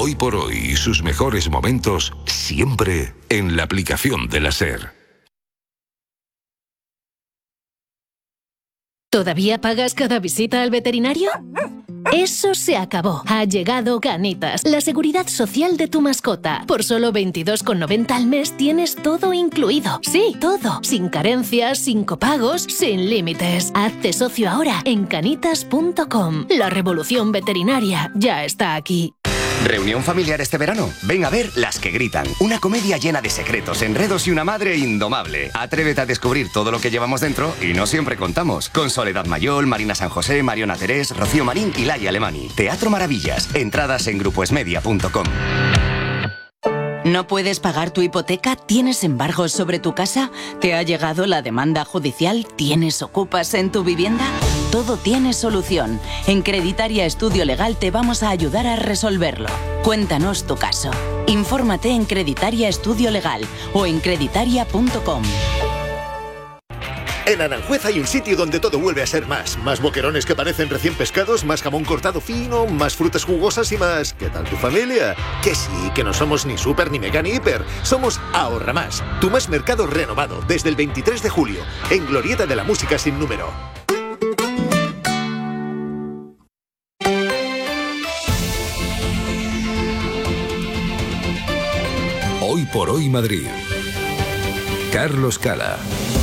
Hoy por hoy y sus mejores momentos siempre en la aplicación de la SER. ¿Todavía pagas cada visita al veterinario? Eso se acabó. Ha llegado Canitas, la seguridad social de tu mascota. Por solo 22,90 al mes tienes todo incluido. Sí, todo. Sin carencias, sin copagos, sin límites. Hazte socio ahora en canitas.com. La revolución veterinaria ya está aquí. ¿Reunión familiar este verano? Ven a ver Las que gritan. Una comedia llena de secretos, enredos y una madre indomable. Atrévete a descubrir todo lo que llevamos dentro y no siempre contamos. Con Soledad Mayol, Marina San José, Mariona Terés, Rocío Marín y Laia Alemani. Teatro Maravillas. Entradas en grupoesmedia.com. ¿No puedes pagar tu hipoteca? ¿Tienes embargos sobre tu casa? ¿Te ha llegado la demanda judicial? ¿Tienes ocupas en tu vivienda? Todo tiene solución. En Creditaria Estudio Legal te vamos a ayudar a resolverlo. Cuéntanos tu caso. Infórmate en Creditaria Estudio Legal o en creditaria.com. En Aranjuez hay un sitio donde todo vuelve a ser más. Más boquerones que parecen recién pescados, más jamón cortado fino, más frutas jugosas y más... ¿Qué tal tu familia? Que sí, que no somos ni súper, ni mega, ni hiper. Somos Ahorra Más, tu más mercado renovado desde el 23 de julio, en Glorieta de la Música Sin Número. Hoy por hoy Madrid. Carlos Cala.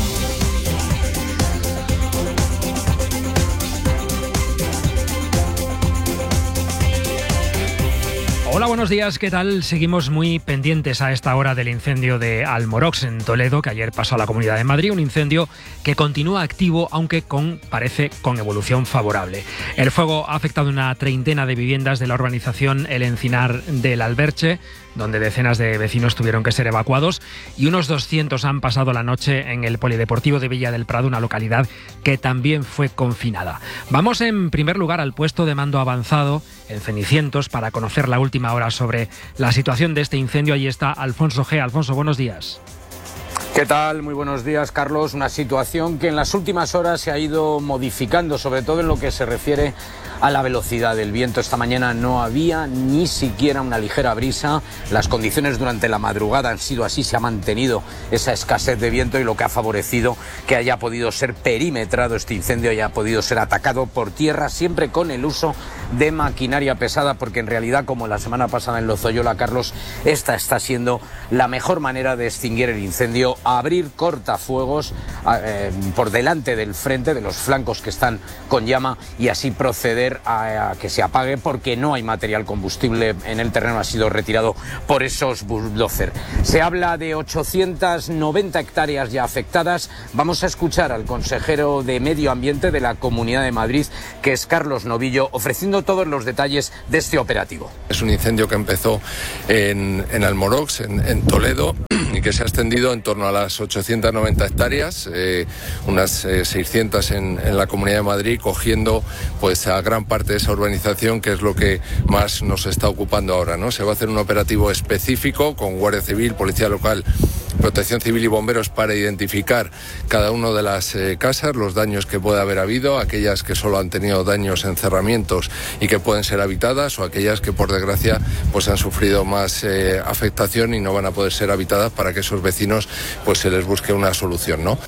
Hola, buenos días, ¿qué tal? Seguimos muy pendientes a esta hora del incendio de Almorox en Toledo, que ayer pasó a la Comunidad de Madrid, un incendio que continúa activo, aunque parece con evolución favorable. El fuego ha afectado una treintena de viviendas de la urbanización El Encinar del Alberche, donde decenas de vecinos tuvieron que ser evacuados, y unos 200 han pasado la noche en el Polideportivo de Villa del Prado, una localidad que también fue confinada. Vamos en primer lugar al puesto de mando avanzado en Cenicientos para conocer la última hora sobre la situación de este incendio. Allí está Alfonso G. Alfonso, buenos días. ¿Qué tal? Muy buenos días, Carlos. Una situación que en las últimas horas se ha ido modificando, sobre todo en lo que se refiere a la velocidad del viento. Esta mañana no había ni siquiera una ligera brisa. Las condiciones durante la madrugada han sido así, se ha mantenido esa escasez de viento y lo que ha favorecido que haya podido ser perimetrado este incendio, haya podido ser atacado por tierra, siempre con el uso de maquinaria pesada, porque en realidad, como la semana pasada en Lozoyola, Carlos, esta está siendo la mejor manera de extinguir el incendio: abrir cortafuegos por delante del frente, de los flancos que están con llama, y así proceder a que se apague, porque no hay material combustible en el terreno, ha sido retirado por esos bulldozer. Se habla de 890 hectáreas ya afectadas. Vamos a escuchar al consejero de Medio Ambiente de la Comunidad de Madrid, que es Carlos Novillo, ofreciendo todos los detalles de este operativo. Es un incendio que empezó en Almorox, en Toledo, y que se ha extendido en torno a las 890 hectáreas, unas 600 en la Comunidad de Madrid, cogiendo pues a gran parte de esa urbanización, que es lo que más nos está ocupando ahora, ¿no? Se va a hacer un operativo específico con Guardia Civil, Policía Local, Protección Civil y bomberos para identificar cada una de las casas, los daños que puede haber habido, aquellas que solo han tenido daños en cerramientos y que pueden ser habitadas, o aquellas que por desgracia pues han sufrido más afectación y no van a poder ser habitadas, para que esos vecinos pues se les busque una solución, ¿no?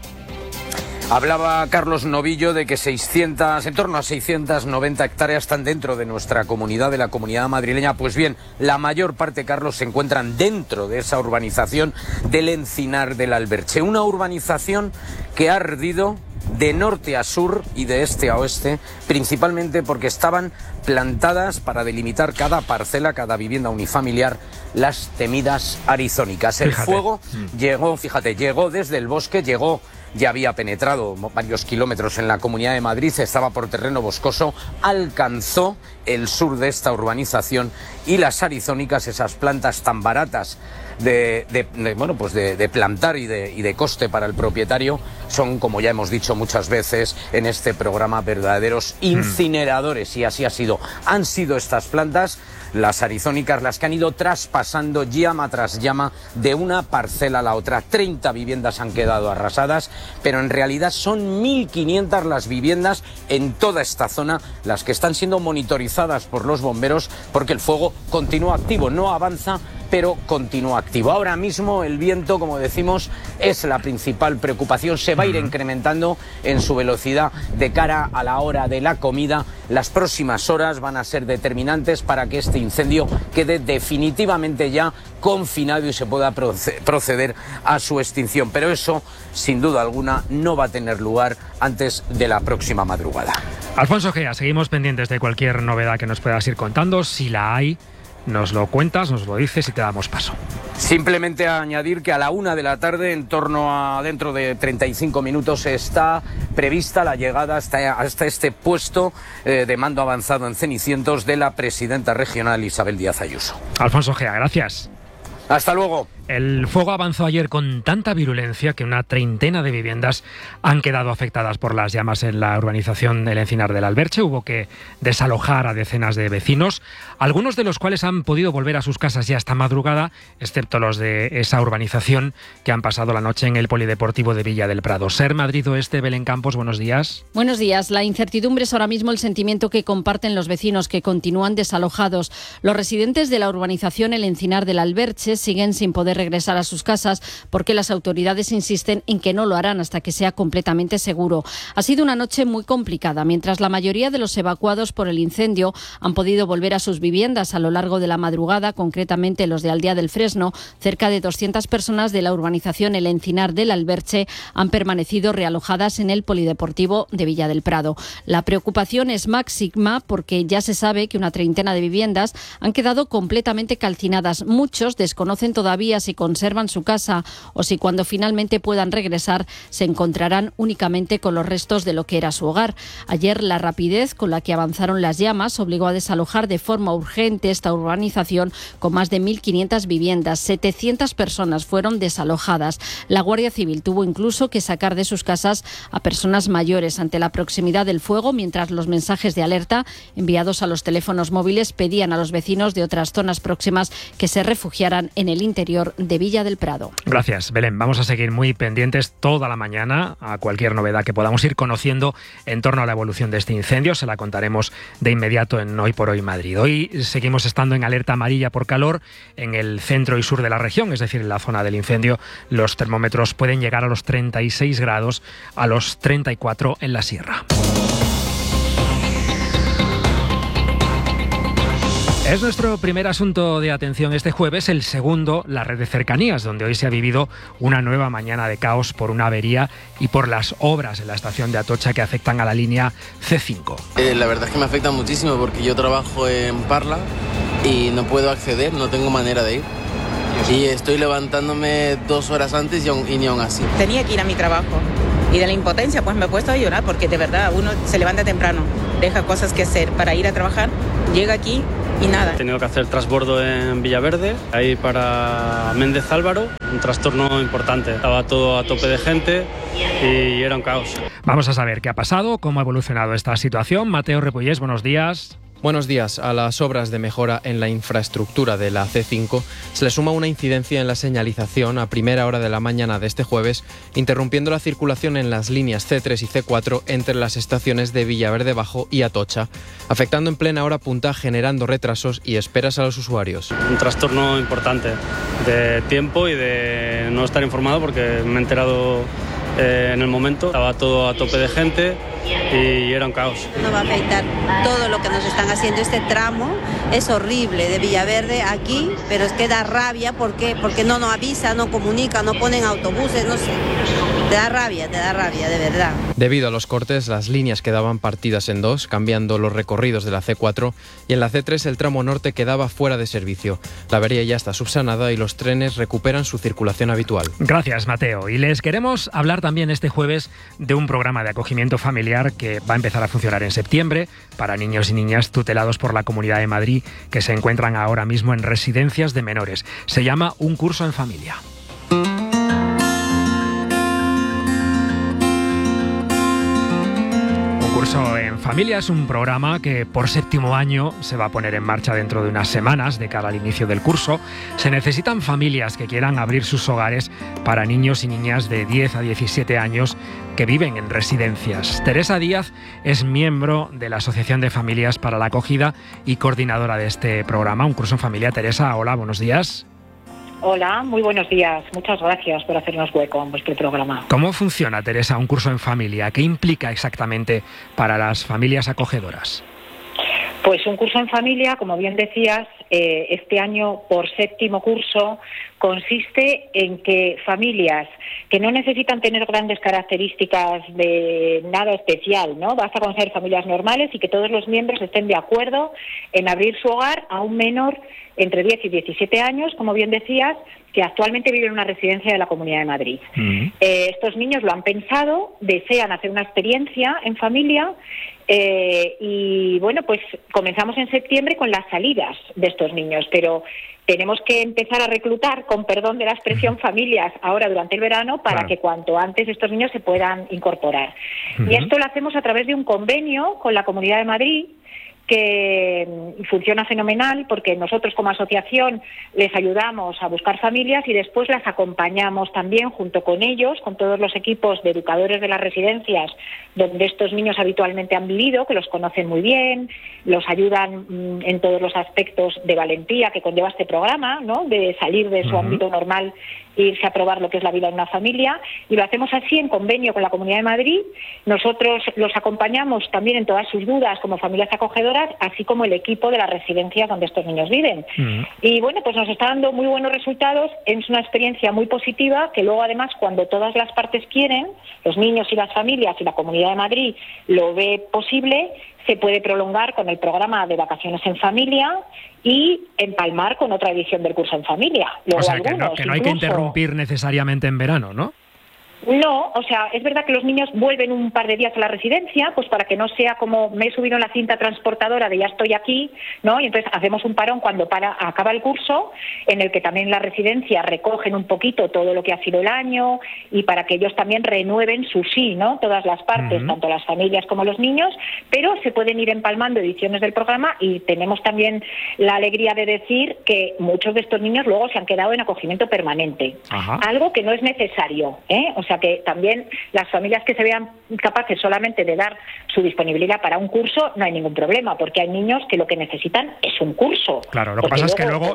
Hablaba Carlos Novillo de que en torno a 690 hectáreas están dentro de nuestra comunidad, de la comunidad madrileña. Pues bien, la mayor parte, Carlos, se encuentran dentro de esa urbanización del Encinar del Alberche. Una urbanización que ha ardido de norte a sur y de este a oeste, principalmente porque estaban plantadas, para delimitar cada parcela, cada vivienda unifamiliar, las temidas arizónicas. El fuego llegó desde el bosque, ya había penetrado varios kilómetros en la Comunidad de Madrid, estaba por terreno boscoso, alcanzó el sur de esta urbanización, y las arizónicas, esas plantas tan baratas de plantar y de coste para el propietario, son, como ya hemos dicho muchas veces en este programa, verdaderos incineradores, y así ha sido. Han sido estas plantas, las arizónicas, las que han ido traspasando llama tras llama de una parcela a la otra. 30 viviendas han quedado arrasadas, pero en realidad son 1.500 las viviendas en toda esta zona, las que están siendo monitorizadas por los bomberos, porque el fuego continúa activo, no avanza, pero continúa activo. Ahora mismo el viento, como decimos, es la principal preocupación. Se va a ir incrementando en su velocidad de cara a la hora de la comida. Las próximas horas van a ser determinantes para que este incendio quede definitivamente ya confinado y se pueda proceder a su extinción. Pero eso, sin duda alguna, no va a tener lugar antes de la próxima madrugada. Alfonso Gea, seguimos pendientes de cualquier novedad que nos puedas ir contando. Si la hay, nos lo cuentas, nos lo dices y te damos paso. Simplemente añadir que a la 1 de la tarde, en torno a dentro de 35 minutos, está prevista la llegada hasta este puesto de mando avanzado en Cenicientos de la presidenta regional Isabel Díaz Ayuso. Alfonso Gea, gracias. Hasta luego. El fuego avanzó ayer con tanta virulencia que una treintena de viviendas han quedado afectadas por las llamas en la urbanización El Encinar del Alberche. Hubo que desalojar a decenas de vecinos, algunos de los cuales han podido volver a sus casas ya esta madrugada, excepto los de esa urbanización que han pasado la noche en el Polideportivo de Villa del Prado. Ser Madrid Oeste, Belén Campos, buenos días. Buenos días. La incertidumbre es ahora mismo el sentimiento que comparten los vecinos que continúan desalojados. Los residentes de la urbanización El Encinar del Alberche siguen sin poder regresar a sus casas porque las autoridades insisten en que no lo harán hasta que sea completamente seguro. Ha sido una noche muy complicada. Mientras la mayoría de los evacuados por el incendio han podido volver a sus viviendas a lo largo de la madrugada, concretamente los de Aldea del Fresno, cerca de 200 personas de la urbanización El Encinar del Alberche han permanecido realojadas en el Polideportivo de Villa del Prado. La preocupación es máxima porque ya se sabe que una treintena de viviendas han quedado completamente calcinadas. Muchos desconocen todavía si conservan su casa o si cuando finalmente puedan regresar se encontrarán únicamente con los restos de lo que era su hogar. Ayer la rapidez con la que avanzaron las llamas obligó a desalojar de forma urgente esta urbanización con más de 1.500 viviendas. 700 personas fueron desalojadas. La Guardia Civil tuvo incluso que sacar de sus casas a personas mayores ante la proximidad del fuego, mientras los mensajes de alerta enviados a los teléfonos móviles pedían a los vecinos de otras zonas próximas que se refugiaran en el interior de Villa del Prado. Gracias, Belén. Vamos a seguir muy pendientes toda la mañana a cualquier novedad que podamos ir conociendo en torno a la evolución de este incendio. Se la contaremos de inmediato en Hoy por Hoy Madrid. Hoy seguimos estando en alerta amarilla por calor en el centro y sur de la región, es decir, en la zona del incendio. Los termómetros pueden llegar a los 36 grados, a los 34 en la sierra. Es nuestro primer asunto de atención este jueves, el segundo, la red de cercanías, donde hoy se ha vivido una nueva mañana de caos por una avería y por las obras en la estación de Atocha que afectan a la línea C5. La verdad es que me afecta muchísimo porque yo trabajo en Parla y no puedo acceder, no tengo manera de ir. Y estoy levantándome 2 horas antes y ni aún así. Tenía que ir a mi trabajo y de la impotencia pues me he puesto a llorar porque de verdad uno se levanta temprano, deja cosas que hacer para ir a trabajar, llega aquí y nada. He tenido que hacer transbordo en Villaverde, ahí para Méndez Álvaro, un trastorno importante. Estaba todo a tope de gente y era un caos. Vamos a saber qué ha pasado, cómo ha evolucionado esta situación. Mateo Repollés, buenos días. Buenos días. A las obras de mejora en la infraestructura de la C5 se le suma una incidencia en la señalización a primera hora de la mañana de este jueves, interrumpiendo la circulación en las líneas C3 y C4 entre las estaciones de Villaverde Bajo y Atocha, afectando en plena hora punta, generando retrasos y esperas a los usuarios. Un trastorno importante de tiempo y de no estar informado porque me he enterado en el momento. Estaba todo a tope de gente y era un caos. Nos va a afectar todo lo que nos están haciendo. Este tramo es horrible de Villaverde aquí, pero es que da rabia porque no nos avisa, no comunica, no ponen autobuses, no sé. Te da rabia, de verdad. Debido a los cortes, las líneas quedaban partidas en dos, cambiando los recorridos de la C4, y en la C3 el tramo norte quedaba fuera de servicio. La avería ya está subsanada y los trenes recuperan su circulación habitual. Gracias, Mateo. Y les queremos hablar también este jueves de un programa de acogimiento familiar que va a empezar a funcionar en septiembre para niños y niñas tutelados por la Comunidad de Madrid que se encuentran ahora mismo en residencias de menores. Se llama Un Curso en Familia. Curso en Familia es un programa que por 7º año se va a poner en marcha dentro de unas semanas de cara al inicio del curso. Se necesitan familias que quieran abrir sus hogares para niños y niñas de 10 a 17 años que viven en residencias. Teresa Díaz es miembro de la Asociación de Familias para la Acogida y coordinadora de este programa, Un Curso en Familia. Teresa, hola, buenos días. Hola, muy buenos días. Muchas gracias por hacernos hueco en vuestro programa. ¿Cómo funciona, Teresa, Un Curso en Familia? ¿Qué implica exactamente para las familias acogedoras? Pues Un Curso en Familia, como bien decías, este año por 7º curso consiste en que familias que no necesitan tener grandes características de nada especial, ¿no? Basta con ser familias normales y que todos los miembros estén de acuerdo en abrir su hogar a un menor entre 10 y 17 años, como bien decías, que actualmente vive en una residencia de la Comunidad de Madrid. Estos niños lo han pensado, desean hacer una experiencia en familia y bueno, pues comenzamos en septiembre con las salidas de estos niños, pero tenemos que empezar a reclutar, con perdón de la expresión, familias ahora durante el verano para que cuanto antes estos niños se puedan incorporar. Y esto lo hacemos a través de un convenio con la Comunidad de Madrid, que funciona fenomenal porque nosotros como asociación les ayudamos a buscar familias y después las acompañamos también junto con ellos, con todos los equipos de educadores de las residencias donde estos niños habitualmente han vivido, que los conocen muy bien, los ayudan en todos los aspectos de valentía que conlleva este programa, ¿no? De salir de su ámbito normal e irse a probar lo que es la vida en una familia, y lo hacemos así en convenio con la Comunidad de Madrid. Nosotros los acompañamos también en todas sus dudas como familias acogedoras, así como el equipo de las residencias donde estos niños viven. Y bueno, pues nos está dando muy buenos resultados, es una experiencia muy positiva que luego además cuando todas las partes quieren, los niños y las familias y la Comunidad de Madrid lo ve posible, se puede prolongar con el programa de vacaciones en familia y empalmar con otra edición del curso en familia. Luego o sea, que no hay que interrumpir necesariamente en verano, ¿no? No, o sea, es verdad que los niños vuelven un par de días a la residencia, pues para que no sea como me he subido en la cinta transportadora de ya estoy aquí, ¿no? Y entonces hacemos un parón cuando acaba el curso, en el que también las residencias recogen un poquito todo lo que ha sido el año y para que ellos también renueven su sí, ¿no? Todas las partes, tanto las familias como los niños, pero se pueden ir empalmando ediciones del programa y tenemos también la alegría de decir que muchos de estos niños luego se han quedado en acogimiento permanente, algo que no es necesario, ¿eh? O sea, que también las familias que se vean capaces solamente de dar su disponibilidad para un curso, no hay ningún problema, porque hay niños que lo que necesitan es un curso. Claro, lo que pasa es que luego,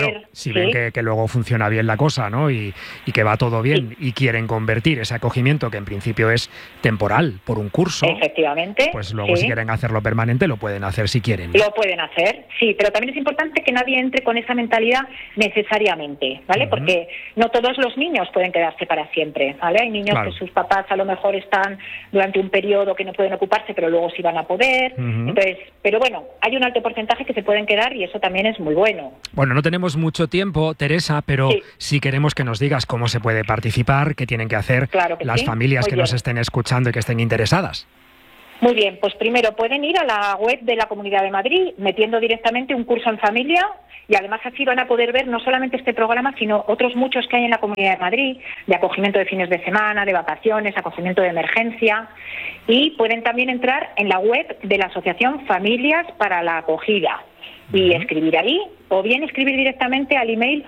si ven que luego funciona bien la cosa, ¿no? Y que va todo bien y quieren convertir ese acogimiento, que en principio es temporal, por un curso, efectivamente, pues luego si quieren hacerlo permanente, lo pueden hacer si quieren. Lo pueden hacer, sí, pero también es importante que nadie entre con esa mentalidad necesariamente, ¿vale? Porque no todos los niños pueden quedarse para siempre, ¿vale? Hay niños que sus papás a lo mejor están durante un periodo que no pueden ocuparse, pero luego sí van a poder. Entonces, pero bueno, hay un alto porcentaje que se pueden quedar y eso también es muy bueno. Bueno, no tenemos mucho tiempo, Teresa, pero sí queremos que nos digas cómo se puede participar, qué tienen que hacer las familias que nos estén escuchando y que estén interesadas. Muy bien, pues primero pueden ir a la web de la Comunidad de Madrid metiendo directamente Un Curso en Familia y además así van a poder ver no solamente este programa sino otros muchos que hay en la Comunidad de Madrid, de acogimiento de fines de semana, de vacaciones, acogimiento de emergencia, y pueden también entrar en la web de la Asociación Familias para la Acogida y escribir ahí, o bien escribir directamente al email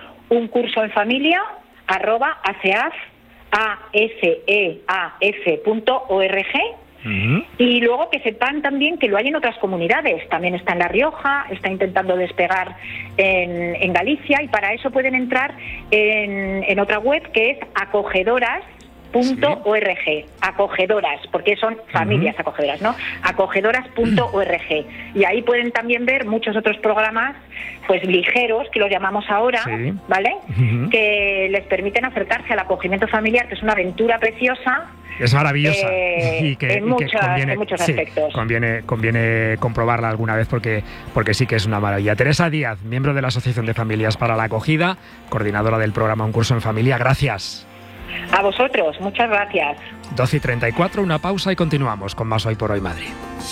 uncursoenfamilia@aseaf.org. Y luego que sepan también que lo hay en otras comunidades, también está en La Rioja, está intentando despegar en Galicia, y para eso pueden entrar en otra web que es acogedoras.org, acogedoras, porque son familias acogedoras, ¿no? Acogedoras.org, y ahí pueden también ver muchos otros programas, pues ligeros, que los llamamos ahora, ¿vale? Que les permiten acercarse al acogimiento familiar, que es una aventura preciosa. Es maravillosa en muchos aspectos. Conviene comprobarla alguna vez porque sí que es una maravilla. Teresa Díaz, miembro de la Asociación de Familias para la Acogida, coordinadora del programa Un Curso en Familia, gracias. A vosotros, muchas gracias. 12:34, una pausa y continuamos con más Hoy por Hoy Madrid.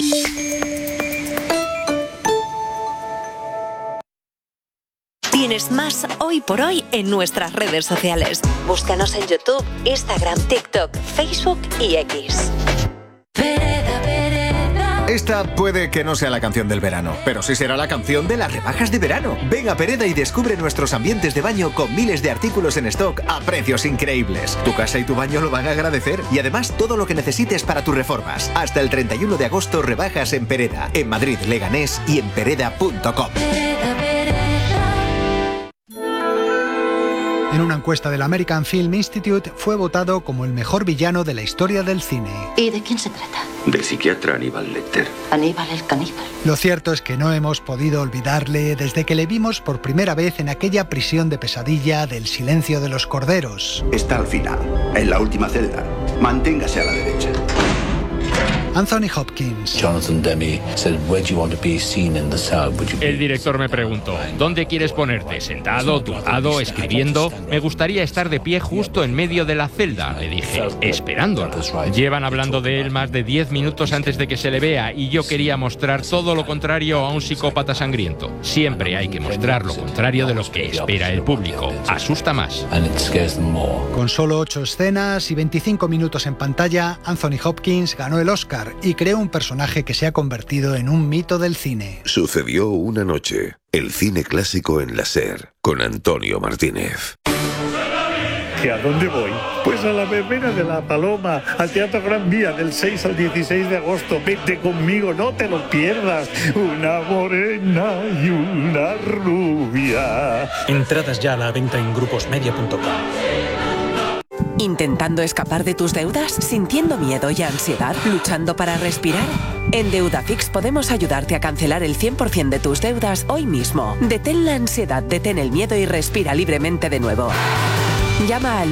Tienes más Hoy por Hoy en nuestras redes sociales. Búscanos en YouTube, Instagram, TikTok, Facebook y X. Vereda, vereda. Esta puede que no sea la canción del verano, pero sí será la canción de las rebajas de verano. Ven a Pereda y descubre nuestros ambientes de baño con miles de artículos en stock a precios increíbles. Tu casa y tu baño lo van a agradecer. Y además todo lo que necesites para tus reformas. Hasta el 31 de agosto rebajas en Pereda, en Madrid, Leganés y en pereda.com. En una encuesta del American Film Institute fue votado como el mejor villano de la historia del cine. ¿Y de quién se trata? Del psiquiatra Aníbal Lecter. Aníbal el caníbal. Lo cierto es que no hemos podido olvidarle desde que le vimos por primera vez en aquella prisión de pesadilla del Silencio de los Corderos. Está al final, en la última celda. Manténgase a la derecha. Anthony Hopkins. Jonathan Demme said, "Where do you want to be seen in the cell? El director me preguntó, ¿dónde quieres ponerte? ¿Sentado, tumbado, escribiendo? Me gustaría estar de pie justo en medio de la celda, le dije, esperándolo. Llevan hablando de él más de 10 minutos antes de que se le vea y yo quería mostrar todo lo contrario a un psicópata sangriento. Siempre hay que mostrar lo contrario de lo que espera el público. Asusta más. Con solo 8 escenas y 25 minutos en pantalla, Anthony Hopkins ganó el Oscar y creó un personaje que se ha convertido en un mito del cine. Sucedió una noche. El cine clásico en la SER, con Antonio Martínez. ¿Y a dónde voy? Pues a la verbena de La Paloma, al Teatro Gran Vía, del 6 al 16 de agosto. Vete conmigo, no te lo pierdas. Una morena y una rubia. Entradas ya a la venta en gruposmedia.com. ¿Intentando escapar de tus deudas? ¿Sintiendo miedo y ansiedad? ¿Luchando para respirar? En Deudafix podemos ayudarte a cancelar el 100% de tus deudas hoy mismo. Detén la ansiedad, detén el miedo y respira libremente de nuevo. Llama al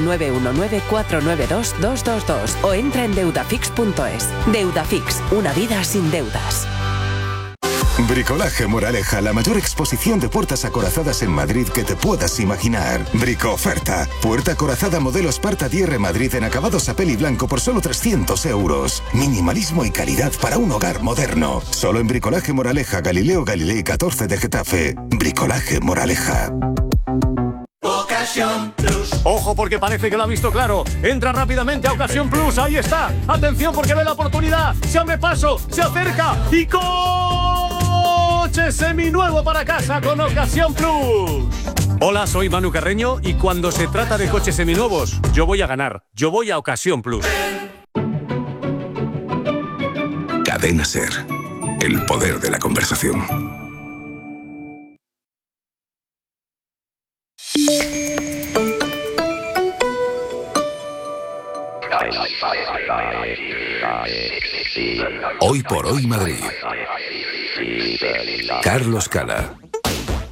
919-492-222 o entra en deudafix.es. Deudafix, una vida sin deudas. Bricolaje Moraleja, la mayor exposición de puertas acorazadas en Madrid que te puedas imaginar. Brico-oferta. Puerta acorazada modelo Sparta DR Madrid en acabados a peli blanco por solo 300 euros. Minimalismo y calidad para un hogar moderno. Solo en Bricolaje Moraleja, Galileo Galilei 14 de Getafe. Bricolaje Moraleja. Ocasión Plus. Ojo porque parece que lo ha visto claro. Entra rápidamente a Ocasión Plus. Ahí está. Atención porque ve la oportunidad. Se abre paso, se acerca y coche seminuevo para casa con Ocasión Plus. Hola, soy Manu Carreño y cuando se trata de coches seminuevos, yo voy a ganar. Yo voy a Ocasión Plus. Cadena SER. El poder de la conversación. Hoy por hoy Madrid. Carlos Cala.